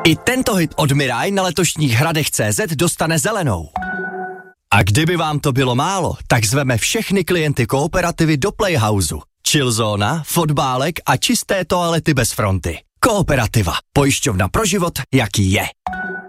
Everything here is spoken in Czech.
I tento hit od Mirai na letošních hradech.cz dostane zelenou. A kdyby vám to bylo málo, tak zveme všechny klienty Kooperativy do Playhouseu. Chillzóna, fotbálek a čisté toalety bez fronty. Kooperativa. Pojišťovna pro život, jaký je.